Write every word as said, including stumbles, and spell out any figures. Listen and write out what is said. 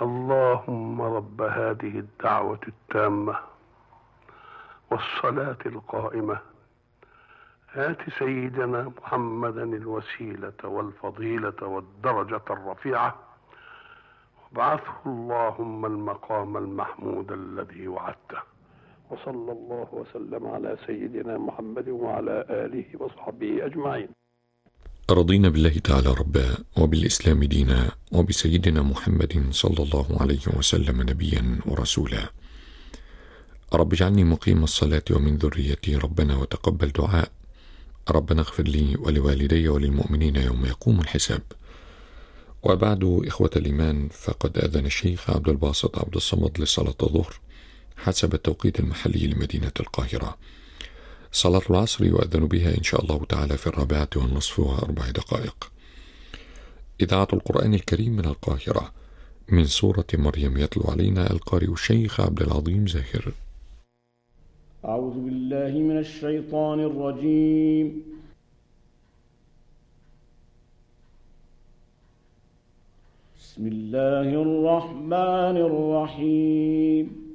اللهم رب هذه الدعوة التامة والصلاة القائمة آت سيدنا محمدا الوسيلة والفضيلة والدرجة الرفيعة وابعثه اللهم المقام المحمود الذي وعدته. وصلى الله وسلم على سيدنا محمد وعلى آله وصحبه أجمعين. رضينا بالله تعالى ربا وبالإسلام دينا وبسيدنا محمد صلى الله عليه وسلم نبيا ورسولا. رب اجعلني مقيم الصلاة ومن ذريتي ربنا وتقبل دعاء. ربنا اغفر لي ولوالدي وللمؤمنين يوم يقوم الحساب. وبعد، إخوة الإيمان، فقد أذن الشيخ عبد الباسط عبد الصمد لصلاة الظهر حسب التوقيت المحلي لمدينة القاهرة. صلاة العصر يؤذن بها إن شاء الله تعالى في الرابعة والنصف وأربع دقائق. إذاعة القرآن الكريم من القاهرة، من سورة مريم، يتلو علينا القارئ الشيخ عبد العظيم زاهر. أعوذ بالله من الشيطان الرجيم. بسم الله الرحمن الرحيم.